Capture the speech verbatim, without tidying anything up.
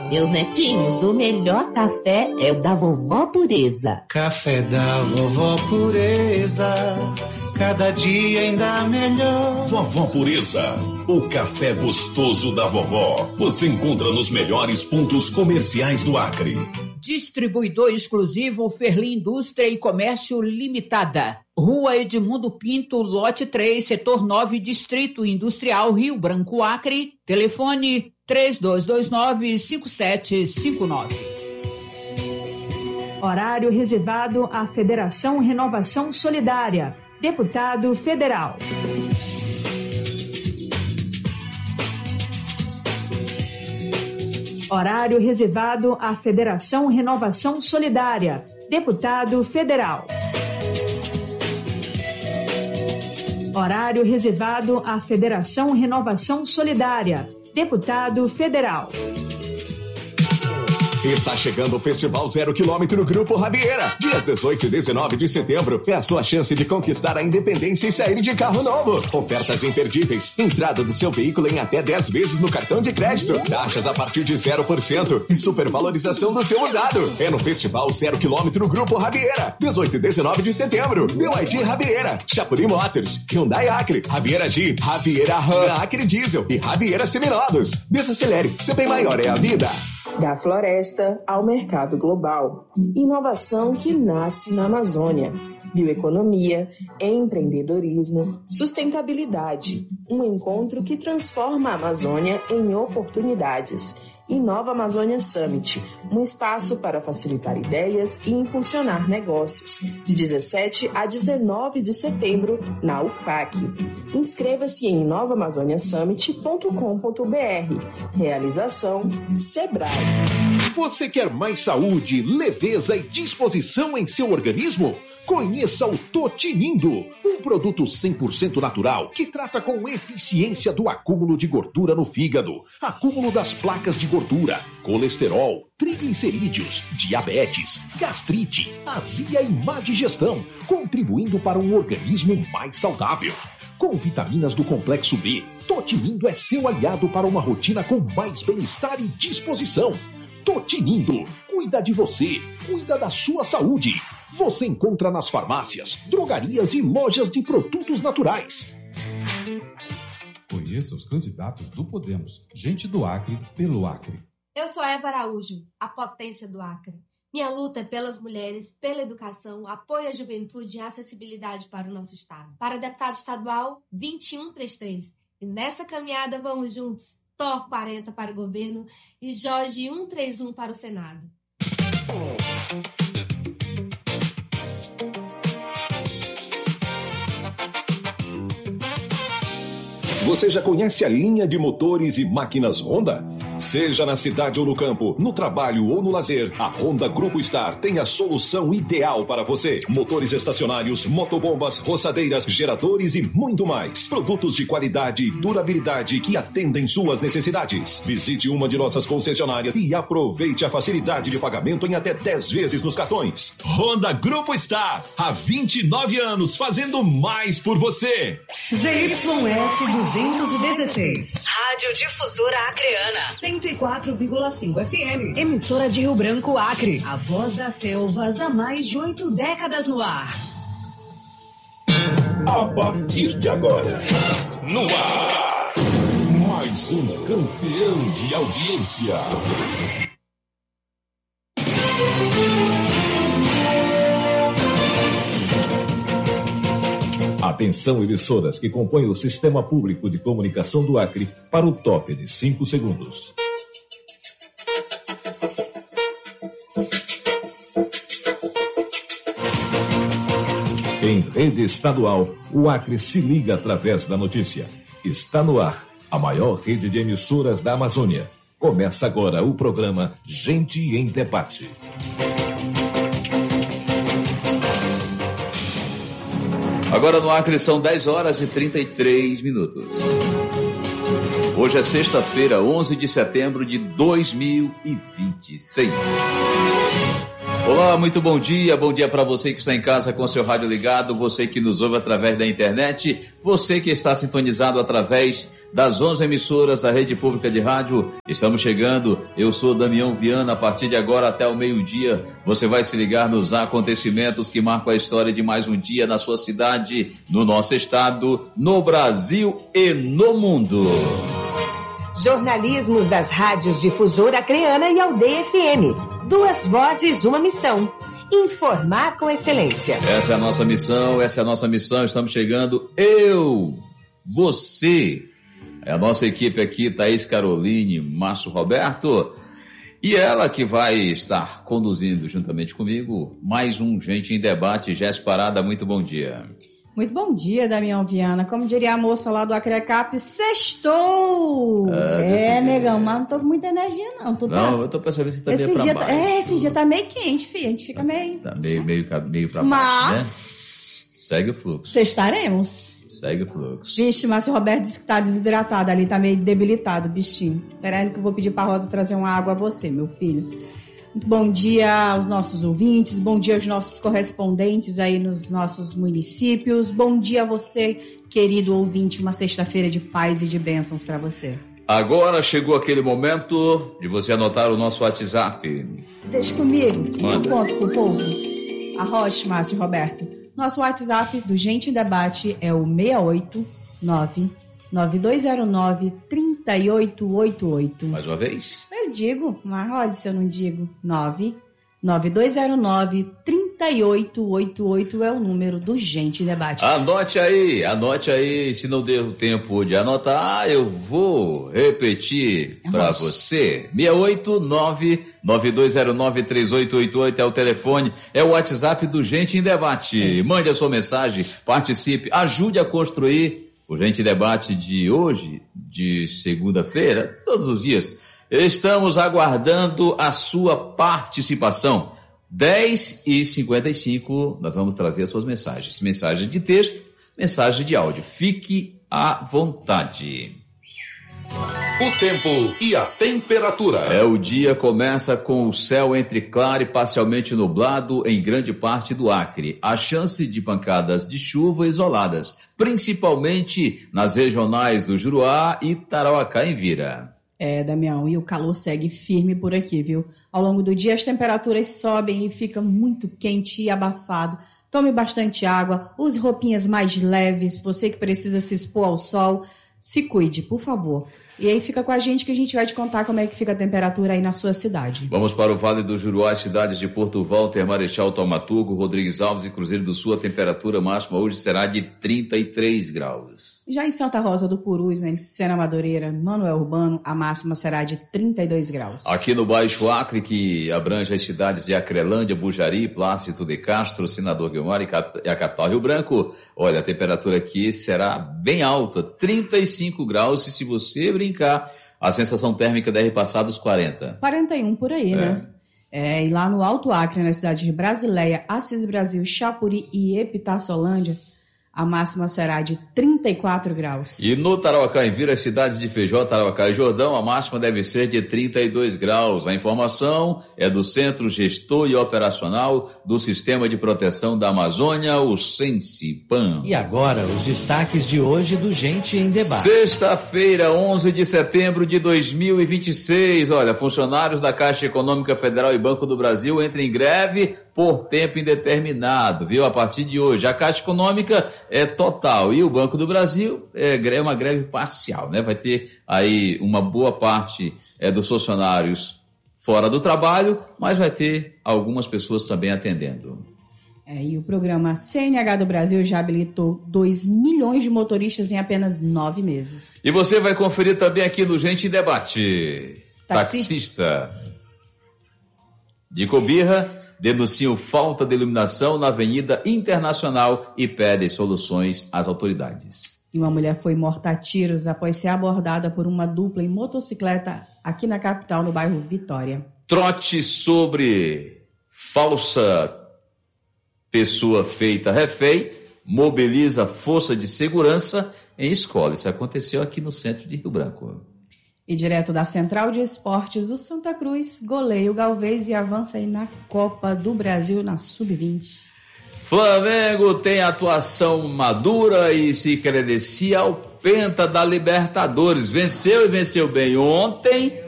Meus netinhos, o melhor café é o da Vovó Pureza. Café da Vovó Pureza, cada dia ainda melhor. Vovó Pureza, o café gostoso da vovó. Você encontra nos melhores pontos comerciais do Acre. Distribuidor exclusivo Ferli Indústria e Comércio Limitada. Rua Edmundo Pinto, lote três, setor nove, Distrito Industrial, Rio Branco, Acre. Telefone três dois dois nove, cinco sete cinco nove. Horário reservado à Federação Renovação Solidária. Deputado Federal. Horário reservado à Federação Renovação Solidária. Deputado Federal. Horário reservado à Federação Renovação Solidária. Deputado Federal. Está chegando o Festival Zero Quilômetro Grupo Rabiera. Dias dezoito e dezenove de setembro é a sua chance de conquistar a independência e sair de carro novo. Ofertas imperdíveis. Entrada do seu veículo em até dez vezes no cartão de crédito. Taxas a partir de zero por cento e supervalorização do seu usado. É no Festival Zero Quilômetro Grupo Rabiera. dezoito e dezenove de setembro. B Y D Rabiera. Chapuri Motors. Hyundai Acre. Rabiera Jeep. Rabiera Ram. Acre Diesel. E Rabiera Seminovos. Desacelere. Ser bem maior é a vida. Da floresta ao mercado global. Inovação que nasce na Amazônia. Bioeconomia, empreendedorismo, sustentabilidade. Um encontro que transforma a Amazônia em oportunidades. Inova Amazônia Summit, um espaço para facilitar ideias e impulsionar negócios. De dezessete a dezenove de setembro, na U F A C. Inscreva-se em inova amazônia summit ponto com ponto b r. Realização Sebrae. Você quer mais saúde, leveza e disposição em seu organismo? Conheça o Totinindo, um produto cem por cento natural que trata com eficiência do acúmulo de gordura no fígado, acúmulo das placas de gordura, colesterol, triglicerídeos, diabetes, gastrite, azia e má digestão, contribuindo para um organismo mais saudável. Com vitaminas do complexo B, Totinindo é seu aliado para uma rotina com mais bem-estar e disposição. Totinindo, cuida de você, cuida da sua saúde. Você encontra nas farmácias, drogarias e lojas de produtos naturais. Conheça os candidatos do Podemos. Gente do Acre, pelo Acre. Eu sou Eva Araújo, a potência do Acre. Minha luta é pelas mulheres, pela educação, apoio à juventude e acessibilidade para o nosso estado. Para deputado estadual, vinte e um trinta e três. E nessa caminhada vamos juntos. T O R quarenta para o governo e Jorge cento e trinta e um para o Senado. Você já conhece a linha de motores e máquinas Honda? Seja na cidade ou no campo, no trabalho ou no lazer, a Honda Grupo Star tem a solução ideal para você. Motores estacionários, motobombas, roçadeiras, geradores e muito mais. Produtos de qualidade e durabilidade que atendem suas necessidades. Visite uma de nossas concessionárias e aproveite a facilidade de pagamento em até dez vezes nos cartões. Honda Grupo Star, há vinte e nove anos fazendo mais por você. Z Y S duzentos e dezesseis. Rádio Difusora Acreana. cento e quatro vírgula cinco F M. Emissora de Rio Branco, Acre. A voz das selvas há mais de oito décadas no ar. A partir de agora, no ar, mais um campeão de audiência. Atenção, emissoras que compõem o Sistema Público de Comunicação do Acre para o top de cinco segundos. Em rede estadual, o Acre se liga através da notícia. Está no ar, a maior rede de emissoras da Amazônia. Começa agora o programa Gente em Debate. Agora no Acre são dez horas e trinta e três minutos. Hoje é sexta-feira, onze de setembro de dois mil e vinte e seis. Olá, muito bom dia, bom dia para você que está em casa com seu rádio ligado, você que nos ouve através da internet, você que está sintonizado através das onze emissoras da Rede Pública de Rádio. Estamos chegando, eu sou Damião Viana, a partir de agora até o meio-dia, você vai se ligar nos acontecimentos que marcam a história de mais um dia na sua cidade, no nosso estado, no Brasil e no mundo. Jornalismos das rádios Difusora Acreana e Aldeia F M. Duas vozes, uma missão. Informar com excelência. Essa é a nossa missão, essa é a nossa missão. Estamos chegando, eu, você, é a nossa equipe aqui, Thaís Caroline, Márcio Roberto, e ela que vai estar conduzindo juntamente comigo mais um Gente em Debate. Jéssica Parada, muito bom dia. Muito bom dia, Damião Viana. Como diria a moça lá do Acrecap, sextou! É, é negão, mas não tô com muita energia, não. Tu não, tá... eu tô percebendo que você tá esse meio pra dia baixo. Tá... É, esse dia tá meio quente, filho. A gente fica meio... Tá meio, meio, meio pra mas... baixo, né? Segue o fluxo. Sextaremos. Segue o fluxo. Vixe, Márcio Roberto disse que tá desidratado ali, tá meio debilitado, bichinho. Peraí que eu vou pedir pra Rosa trazer uma água a você, meu filho. Bom dia aos nossos ouvintes, bom dia aos nossos correspondentes aí nos nossos municípios, bom dia a você, querido ouvinte, uma sexta-feira de paz e de bênçãos para você. Agora chegou aquele momento de você anotar o nosso WhatsApp. Deixa comigo, Manda. eu conto pro povo. Arrocha, Márcio Roberto. Nosso WhatsApp do Gente em Debate é o seis oito nove nove dois zero nove, três oito oito oito. Mais uma vez? Eu digo, mas olha se eu não digo. nove nove dois zero nove, três oito oito oito é o número do Gente em Debate. Anote aí, anote aí. Se não deu tempo de anotar, eu vou repetir para você. seis oito nove nove dois zero nove, três oito oito oito é o telefone, é o WhatsApp do Gente em Debate. Mande a sua mensagem, participe, ajude a construir o Gente Debate de hoje, de segunda-feira, todos os dias. Estamos aguardando a sua participação. dez e cinquenta e cinco, nós vamos trazer as suas mensagens. Mensagem de texto, mensagem de áudio. Fique à vontade. O tempo e a temperatura. É, o dia começa com o céu entre claro e parcialmente nublado em grande parte do Acre. A chance de pancadas de chuva isoladas, principalmente nas regionais do Juruá e Tarauacá-Envira. É, Damião, e o calor segue firme por aqui, viu? Ao longo do dia as temperaturas sobem e fica muito quente e abafado. Tome bastante água, use roupinhas mais leves, você que precisa se expor ao sol, se cuide, por favor. E aí fica com a gente que a gente vai te contar como é que fica a temperatura aí na sua cidade. Vamos para o Vale do Juruá, cidades de Porto Walter, Marechal Taumaturgo, Rodrigues Alves e Cruzeiro do Sul. A temperatura máxima hoje será de trinta e três graus. Já em Santa Rosa do Purus, em Sena Madureira, Manuel Urbano, a máxima será de trinta e dois graus. Aqui no Baixo Acre, que abrange as cidades de Acrelândia, Bujari, Plácido de Castro, Senador Guilmar e a capital Rio Branco, olha, a temperatura aqui será bem alta, trinta e cinco graus, e se você brincar, a sensação térmica deve passar dos quarenta. quarenta e um por aí, é. né? É, e lá no Alto Acre, nas cidades de Brasileia, Assis Brasil, Chapuri e Epitáciolândia, a máxima será de trinta e quatro graus. E no Tarauacá-Envira, as cidades de Feijó, Tarauacá e Jordão, a máxima deve ser de trinta e dois graus. A informação é do Centro Gestor e Operacional do Sistema de Proteção da Amazônia, o Sensipan. E agora, os destaques de hoje do Gente em Debate. Sexta-feira, onze de setembro de dois mil e vinte e seis. Olha, funcionários da Caixa Econômica Federal e Banco do Brasil entram em greve por tempo indeterminado, viu? A partir de hoje, a Caixa Econômica é total e o Banco do Brasil é uma greve parcial, né? Vai ter aí uma boa parte é, dos funcionários fora do trabalho, mas vai ter algumas pessoas também atendendo. É, e o programa C N H do Brasil já habilitou dois milhões de motoristas em apenas nove meses. E você vai conferir também aqui no Gente em Debate. Taxi? Taxista de Cobirra denunciam falta de iluminação na Avenida Internacional e pedem soluções às autoridades. E uma mulher foi morta a tiros após ser abordada por uma dupla em motocicleta aqui na capital, no bairro Vitória. Trote sobre falsa pessoa feita refém mobiliza força de segurança em escola. Isso aconteceu aqui no centro de Rio Branco. E direto da Central de Esportes do Santa Cruz, goleia o Galvez e avança aí na Copa do Brasil na sub vinte. Flamengo tem atuação madura e se credencia ao penta da Libertadores. Venceu e venceu bem ontem